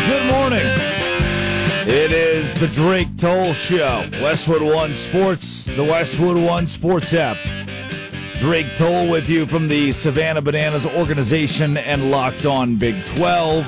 Good morning. It is the Drake Toll Show. Westwood One Sports, the Westwood One Sports app. Drake Toll with you from the Savannah Bananas organization and Locked On Big 12.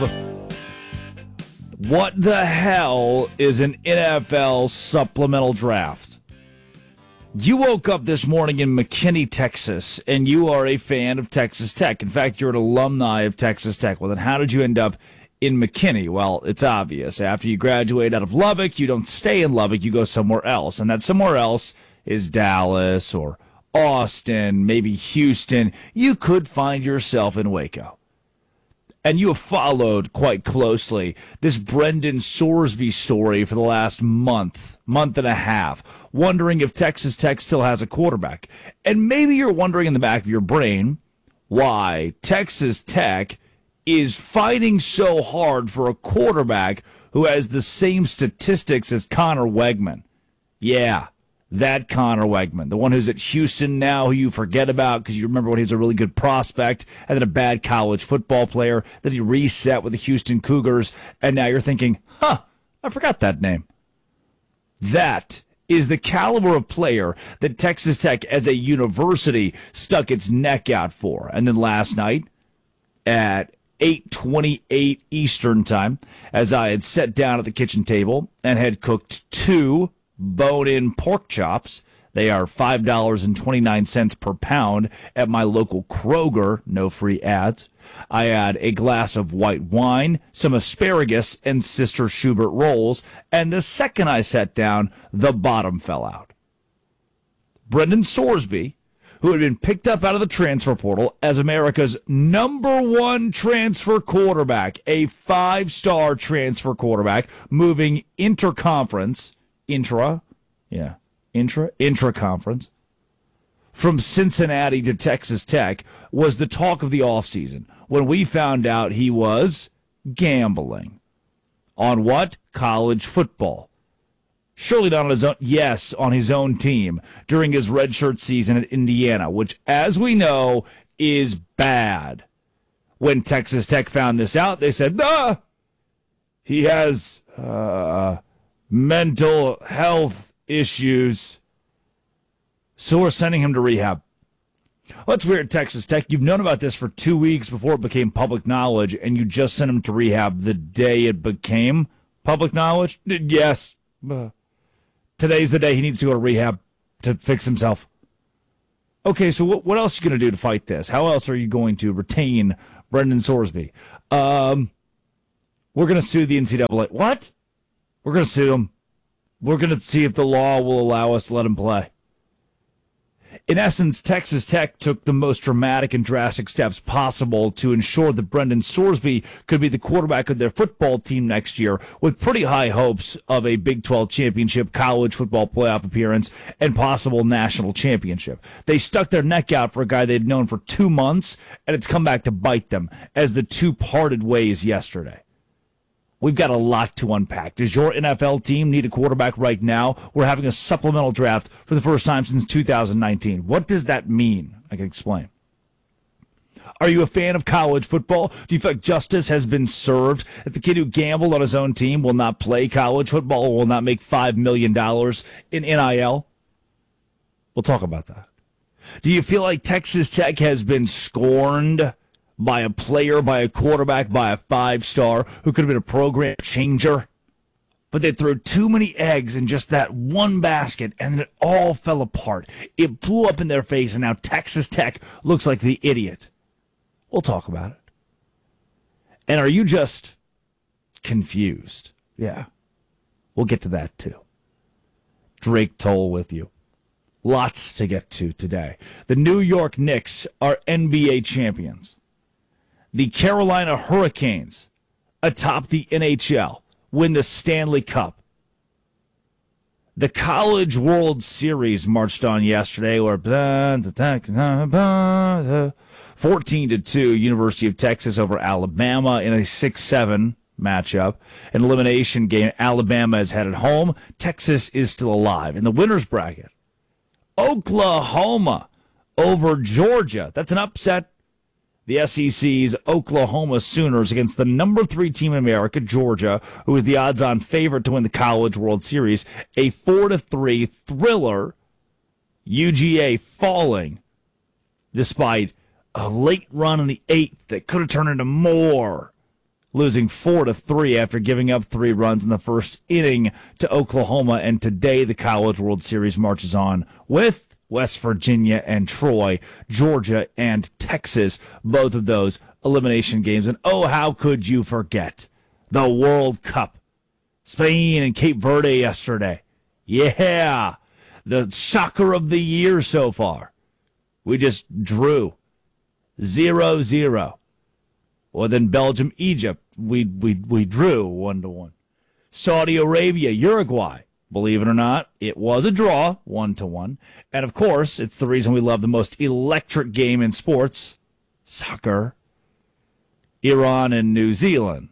What the hell is an NFL supplemental draft? You woke up this morning in McKinney, Texas, and you are a fan of Texas Tech. In fact, you're an alumni of Texas Tech. Well, then how did you end up in McKinney? Well, it's obvious. After you graduate out of Lubbock, you don't stay in Lubbock, you go somewhere else. And that somewhere else is Dallas or Austin, maybe Houston. You could find yourself in Waco. And you have followed quite closely this Brendan Sorsby story for the last month and a half, wondering if Texas Tech still has a quarterback. And maybe you're wondering in the back of your brain why Texas Tech is fighting so hard for a quarterback who has the same statistics as Connor Wegman. Yeah, that Connor Wegman, the one who's at Houston now, who you forget about because you remember when he was a really good prospect and then a bad college football player, that he reset with the Houston Cougars, and now you're thinking, I forgot that name. That is the caliber of player that Texas Tech as a university stuck its neck out for. And then last night at 8:28 Eastern time, as I had sat down at the kitchen table and had cooked 2 bone-in pork chops. They are $5.29 per pound at my local Kroger. No free ads. I had a glass of white wine, some asparagus, and Sister Schubert rolls. And the second I sat down, the bottom fell out. Brendan Sorsby, who had been picked up out of the transfer portal as America's #1 transfer quarterback, a 5-star transfer quarterback, moving intra-conference from Cincinnati to Texas Tech, was the talk of the offseason when we found out he was gambling. On what? College football. Surely not on his own. Yes, on his own team during his redshirt season at Indiana, which, as we know, is bad. When Texas Tech found this out, they said, he has mental health issues, so we're sending him to rehab. Well, that's weird, Texas Tech. You've known about this for 2 weeks before it became public knowledge, and you just sent him to rehab the day it became public knowledge? Yes. Today's the day he needs to go to rehab to fix himself. Okay, so what else are you going to do to fight this? How else are you going to retain Brendan Sorsby? We're going to sue the NCAA. What? We're going to sue him. We're going to see if the law will allow us to let him play. In essence, Texas Tech took the most dramatic and drastic steps possible to ensure that Brendan Sorsby could be the quarterback of their football team next year, with pretty high hopes of a Big 12 championship, college football playoff appearance, and possible national championship. They stuck their neck out for a guy they'd known for 2 months, and it's come back to bite them as the two parted ways yesterday. We've got a lot to unpack. Does your NFL team need a quarterback right now? We're having a supplemental draft for the first time since 2019. What does that mean? I can explain. Are you a fan of college football? Do you feel like justice has been served? That the kid who gambled on his own team will not play college football or will not make $5 million in NIL? We'll talk about that. Do you feel like Texas Tech has been scorned by a player, by a quarterback, by a 5-star who could have been a program changer? But they threw too many eggs in just that one basket, and then it all fell apart. It blew up in their face, and now Texas Tech looks like the idiot. We'll talk about it. And are you just confused? Yeah. We'll get to that, too. Drake Toll with you. Lots to get to today. The New York Knicks are NBA champions. The Carolina Hurricanes, atop the NHL, win the Stanley Cup. The College World Series marched on yesterday, where 14-2, University of Texas over Alabama in a 6-7 matchup. An elimination game. Alabama is headed home. Texas is still alive. In the winner's bracket, Oklahoma over Georgia. That's an upset. the SEC's Oklahoma Sooners against the number 3 team in America, Georgia, who is the odds-on favorite to win the College World Series. A 4-3 thriller. UGA falling despite a late run in the 8th that could have turned into more, losing 4-3 after giving up 3 runs in the first inning to Oklahoma. And today the College World Series marches on with West Virginia and Troy, Georgia and Texas, both of those elimination games. And oh, how could you forget the World Cup? Spain and Cape Verde yesterday. Yeah, the shocker of the year so far. We just drew 0-0. Well, then Belgium, Egypt, we drew 1-1. Saudi Arabia, Uruguay. Believe it or not, it was a draw, 1-1. And of course, it's the reason we love the most electric game in sports, soccer. Iran and New Zealand,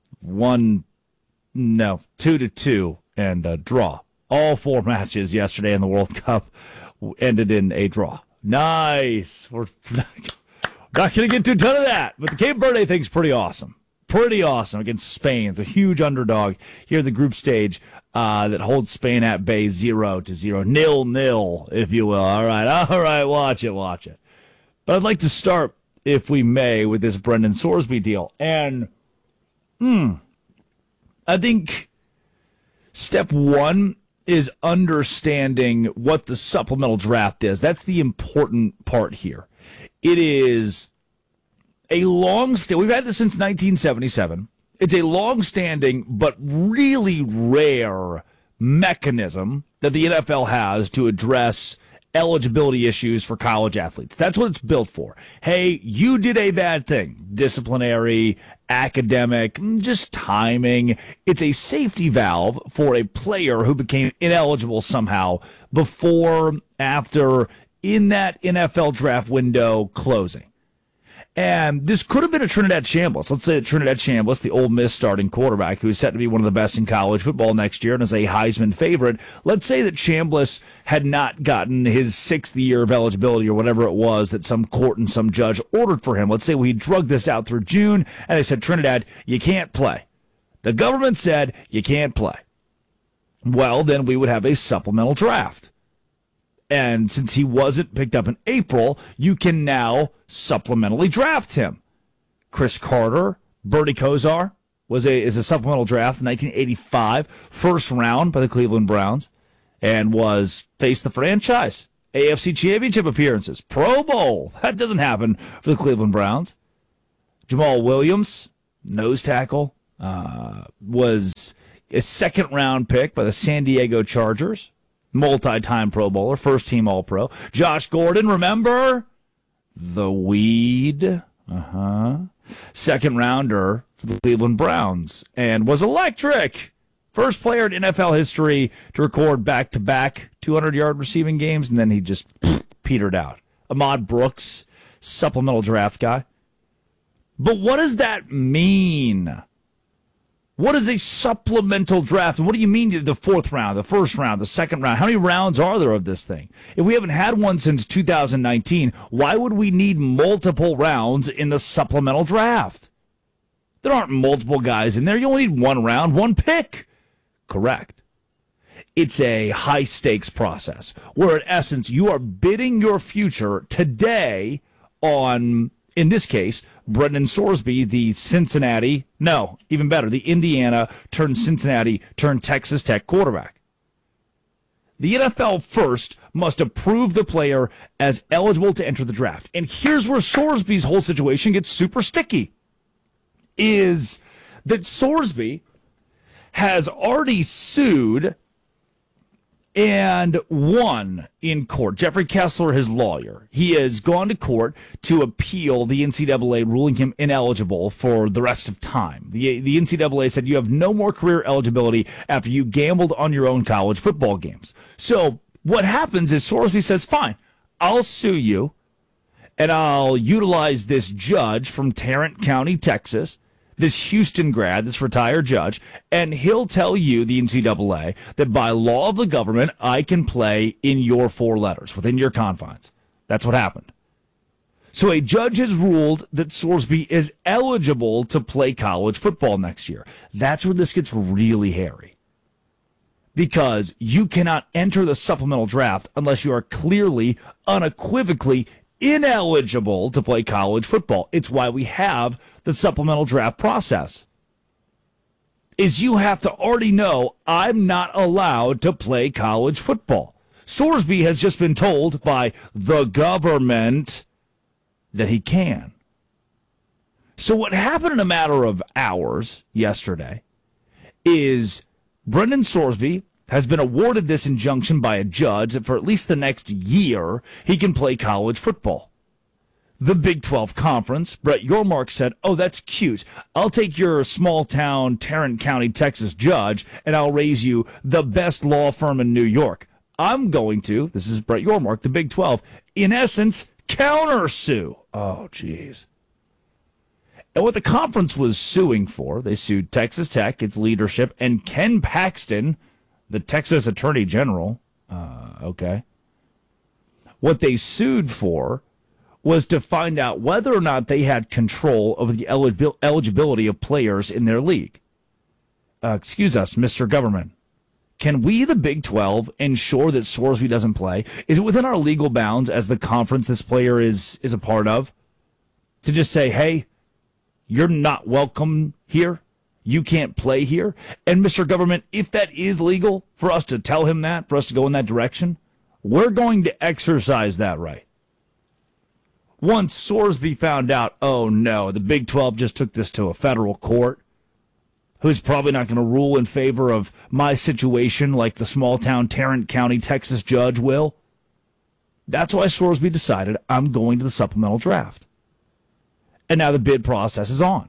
2-2 and a draw. All 4 matches yesterday in the World Cup ended in a draw. Nice. We're not going to get to a ton of that, but the Cape Verde thing's pretty awesome. Pretty awesome against Spain. It's a huge underdog here in the group stage that holds Spain at bay 0-0, 0-0, if you will. All right, watch it. But I'd like to start, if we may, with this Brendan Sorsby deal. And I think step 1 is understanding what the supplemental draft is. That's the important part here. It is a we've had this since 1977. It's a long-standing but really rare mechanism that the NFL has to address eligibility issues for college athletes. That's what it's built for. Hey, you did a bad thing. Disciplinary, academic, just timing. It's a safety valve for a player who became ineligible somehow before, after, in that NFL draft window closing. And this could have been a Trinidad Chambliss. Let's say that Trinidad Chambliss, the Ole Miss starting quarterback, who's set to be one of the best in college football next year and is a Heisman favorite. Let's say that Chambliss had not gotten his 6th year of eligibility or whatever it was that some court and some judge ordered for him. Let's say we drug this out through June and they said, Trinidad, you can't play. The government said you can't play. Well, then we would have a supplemental draft. And since he wasn't picked up in April, you can now supplementally draft him. Chris Carter, Bertie Kosar is a supplemental draft in 1985, first round by the Cleveland Browns, and faced the franchise. AFC Championship appearances, Pro Bowl. That doesn't happen for the Cleveland Browns. Jamal Williams, nose tackle, was a second-round pick by the San Diego Chargers. Multi-time Pro Bowler, first-team All-Pro. Josh Gordon, remember? The weed. Second-rounder for the Cleveland Browns. And was electric. First player in NFL history to record back-to-back 200-yard receiving games, and then he just petered out. Ahmad Brooks, supplemental draft guy. But what does that mean? What is a supplemental draft? And what do you mean the 4th round, the 1st round, the 2nd round? How many rounds are there of this thing? If we haven't had one since 2019, why would we need multiple rounds in the supplemental draft? There aren't multiple guys in there. You only need 1 round, 1 pick. Correct. It's a high-stakes process where, in essence, you are bidding your future today on, in this case, Brendan Sorsby, the Indiana turned Cincinnati turned Texas Tech quarterback. The NFL first must approve the player as eligible to enter the draft. And here's where Sorsby's whole situation gets super sticky, is that Sorsby has already sued and won in court. Jeffrey Kessler, his lawyer, he has gone to court to appeal the NCAA ruling him ineligible for the rest of time. The NCAA said you have no more career eligibility after you gambled on your own college football games. So what happens is Sorsby says, fine, I'll sue you, and I'll utilize this judge from Tarrant County, Texas, this Houston grad, this retired judge, and he'll tell you, the NCAA, that by law of the government, I can play in your 4 letters, within your confines. That's what happened. So a judge has ruled that Sorsby is eligible to play college football next year. That's where this gets really hairy. Because you cannot enter the supplemental draft unless you are clearly, unequivocally ineligible to play college football. It's why we have the supplemental draft process. Is you have to already know I'm not allowed to play college football. Sorsby has just been told by the government that he can. So what happened in a matter of hours yesterday is Brendan Sorsby has been awarded this injunction by a judge that for at least the next year he can play college football. The Big 12 Conference, Brett Yormark said, oh, that's cute. I'll take your small-town Tarrant County, Texas judge, and I'll raise you the best law firm in New York. I'm going to, this is Brett Yormark, the Big 12, in essence, countersue. Oh, jeez. And what the conference was suing for, they sued Texas Tech, its leadership, and Ken Paxton, the Texas Attorney General. Okay. What they sued for was to find out whether or not they had control over the eligibility of players in their league. Excuse us, Mr. Government. Can we, the Big 12, ensure that Sorsby doesn't play? Is it within our legal bounds as the conference this player is a part of to just say, hey, you're not welcome here? You can't play here? And Mr. Government, if that is legal for us to tell him that, for us to go in that direction, we're going to exercise that right. Once Sorsby found out, oh no, the Big 12 just took this to a federal court, who's probably not going to rule in favor of my situation like the small-town Tarrant County, Texas judge will. That's why Sorsby decided, I'm going to the supplemental draft. And now the bid process is on.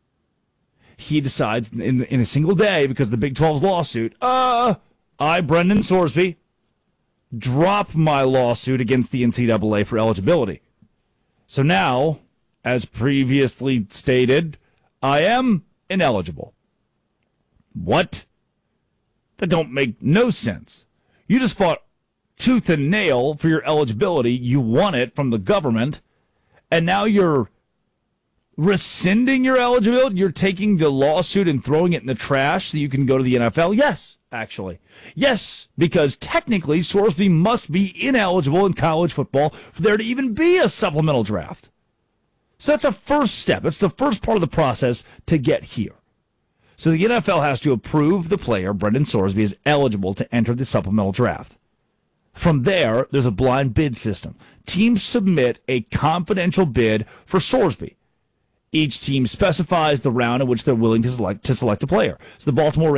He decides in a single day, because of the Big 12's lawsuit, I, Brendan Sorsby, drop my lawsuit against the NCAA for eligibility. So now, as previously stated, I am ineligible. What? That don't make no sense. You just fought tooth and nail for your eligibility. You won it from the government, and now you're rescinding your eligibility? You're taking the lawsuit and throwing it in the trash so you can go to the NFL? Yes, actually. Yes, because technically Sorsby must be ineligible in college football for there to even be a supplemental draft. So that's a first step. It's the first part of the process to get here. So the NFL has to approve the player, Brendan Sorsby, is eligible to enter the supplemental draft. From there, there's a blind bid system. Teams submit a confidential bid for Sorsby. Each team specifies the round in which they're willing to select a player. So the Baltimore